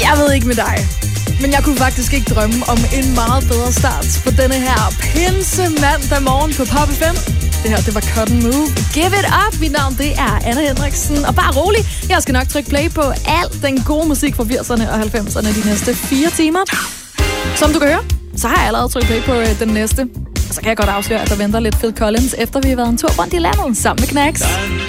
Jeg ved ikke med dig, men jeg kunne faktisk ikke drømme om en meget bedre start på denne her pinse mandag morgen på Pop FM. Det her, det var Cotton Move. Give it up! Mit navn, det er Anna Hendriksen. Og bare rolig, jeg skal nok trykke play på al den gode musik fra 80'erne og 90'erne de næste 4 timer. Som du kan høre, så har jeg allerede trykket play på den næste. Og så kan jeg godt afsløre, at der venter lidt Phil Collins, efter vi har været en tur rundt i landet sammen med Knacks.